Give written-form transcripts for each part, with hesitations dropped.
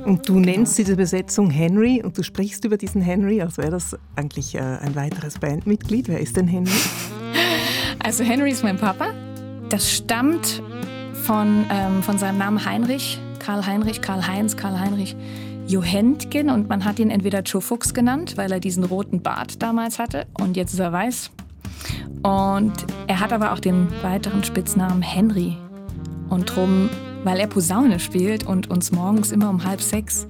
Und du nennst diese Besetzung Henry und du sprichst über diesen Henry, als wäre das eigentlich ein weiteres Bandmitglied. Wer ist denn Henry? Also Henry ist mein Papa. Das stammt von seinem Namen Heinrich, Karl-Heinrich Johentgen, und man hat ihn entweder Joe Fuchs genannt, weil er diesen roten Bart damals hatte, und jetzt ist er weiß. Und er hat aber auch den weiteren Spitznamen Henry. Und drum, weil er Posaune spielt und uns morgens immer um 5:30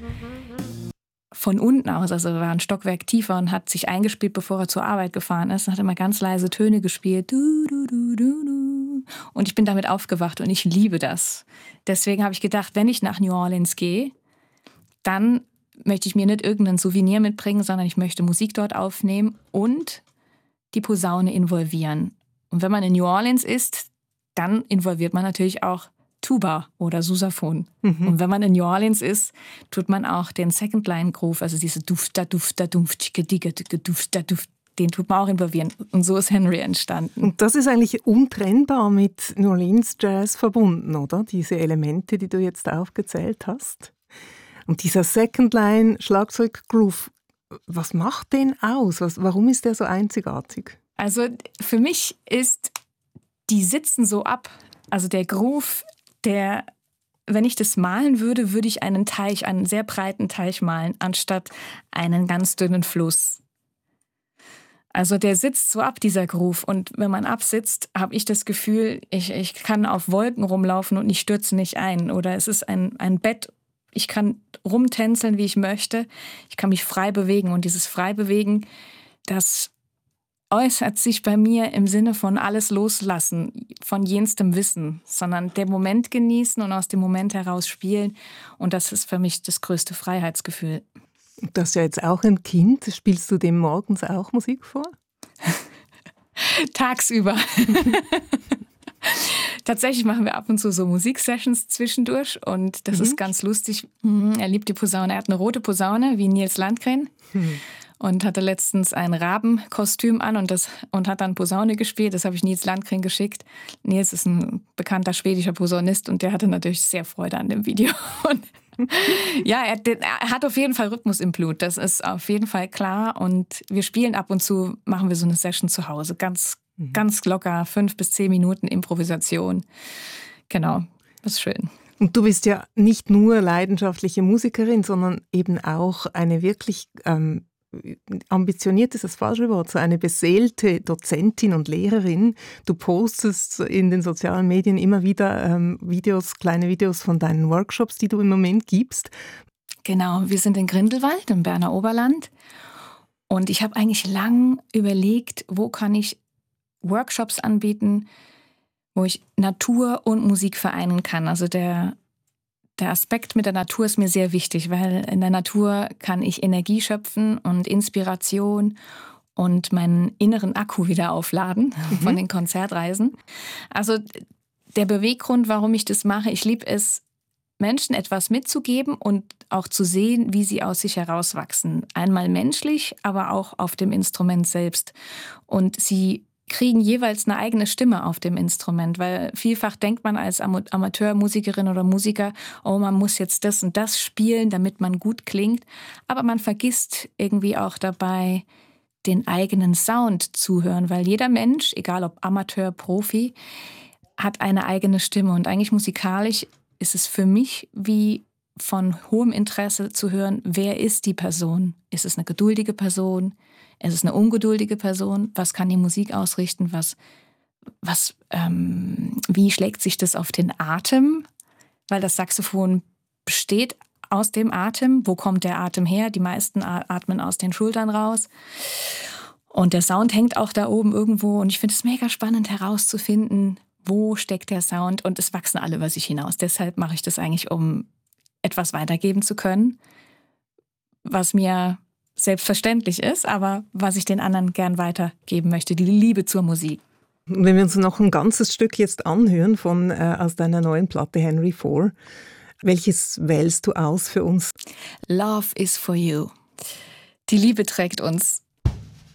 von unten aus, also er war ein Stockwerk tiefer und hat sich eingespielt, bevor er zur Arbeit gefahren ist, und hat immer ganz leise Töne gespielt. Du, du, du, du, du. Und ich bin damit aufgewacht und ich liebe das. Deswegen habe ich gedacht, wenn ich nach New Orleans gehe, dann möchte ich mir nicht irgendein Souvenir mitbringen, sondern ich möchte Musik dort aufnehmen und die Posaune involvieren. Und wenn man in New Orleans ist, dann involviert man natürlich auch Tuba oder Sousaphon. Und wenn man in New Orleans ist, tut man auch den Second Line Groove, also diese Dufta, Dufta, Dumpf, Dufta, Duft, den tut man auch involvieren. Und so ist Henry entstanden. Und das ist eigentlich untrennbar mit New Orleans Jazz verbunden, oder? Diese Elemente, die du jetzt aufgezählt hast. Und dieser Second Line Schlagzeug Groove, was macht den aus? Warum ist der so einzigartig? Also für mich ist, die sitzen so ab. Also der Groove, wenn ich das malen würde, würde ich einen sehr breiten Teich malen, anstatt einen ganz dünnen Fluss. Also der sitzt so ab, dieser Groove. Und wenn man absitzt, habe ich das Gefühl, ich kann auf Wolken rumlaufen und ich stürze nicht ein. Oder es ist ein Bett, ich kann rumtänzeln, wie ich möchte. Ich kann mich frei bewegen. Und dieses Freibewegen, das äußert sich bei mir im Sinne von alles loslassen, von jenstem Wissen, sondern den Moment genießen und aus dem Moment heraus spielen. Und das ist für mich das größte Freiheitsgefühl. Du hast ja jetzt auch ein Kind. Spielst du dem morgens auch Musik vor? Tagsüber. Tatsächlich machen wir ab und zu so Musiksessions zwischendurch und das ist ganz lustig. Er liebt die Posaune. Er hat eine rote Posaune wie Nils Landgren. Und hatte letztens ein Rabenkostüm an und hat dann Posaune gespielt. Das habe ich Nils Landgren geschickt. Nils ist ein bekannter schwedischer Posaunist und der hatte natürlich sehr Freude an dem Video. Und ja, er hat auf jeden Fall Rhythmus im Blut. Das ist auf jeden Fall klar. Und wir spielen ab und zu, machen wir so eine Session zu Hause. Ganz locker, 5 bis 10 Minuten Improvisation. Genau, das ist schön. Und du bist ja nicht nur leidenschaftliche Musikerin, sondern eben auch eine wirklich ambitioniert ist das falsche Wort, so eine beseelte Dozentin und Lehrerin. Du postest in den sozialen Medien immer wieder kleine Videos von deinen Workshops, die du im Moment gibst. Genau, wir sind in Grindelwald im Berner Oberland und ich habe eigentlich lang überlegt, wo kann ich Workshops anbieten, wo ich Natur und Musik vereinen kann. Also der Aspekt mit der Natur ist mir sehr wichtig, weil in der Natur kann ich Energie schöpfen und Inspiration und meinen inneren Akku wieder aufladen von den Konzertreisen. Also der Beweggrund, warum ich das mache, ich liebe es, Menschen etwas mitzugeben und auch zu sehen, wie sie aus sich herauswachsen. Einmal menschlich, aber auch auf dem Instrument selbst. Und sie kriegen jeweils eine eigene Stimme auf dem Instrument, weil vielfach denkt man als Amateurmusikerin oder Musiker, oh, man muss jetzt das und das spielen, damit man gut klingt, aber man vergisst irgendwie auch dabei, den eigenen Sound zu hören, weil jeder Mensch, egal ob Amateur, Profi, hat eine eigene Stimme und eigentlich musikalisch ist es für mich wie von hohem Interesse zu hören, wer ist die Person? Ist es eine geduldige Person? Ist es eine ungeduldige Person? Was kann die Musik ausrichten? Wie schlägt sich das auf den Atem? Weil das Saxophon besteht aus dem Atem. Wo kommt der Atem her? Die meisten atmen aus den Schultern raus. Und der Sound hängt auch da oben irgendwo. Und ich finde es mega spannend herauszufinden, wo steckt der Sound. Und es wachsen alle über sich hinaus. Deshalb mache ich das eigentlich, um etwas weitergeben zu können, was mir selbstverständlich ist, aber was ich den anderen gern weitergeben möchte, die Liebe zur Musik. Wenn wir uns noch ein ganzes Stück jetzt anhören aus deiner neuen Platte Henry IV, welches wählst du aus für uns? Love is for you. Die Liebe trägt uns.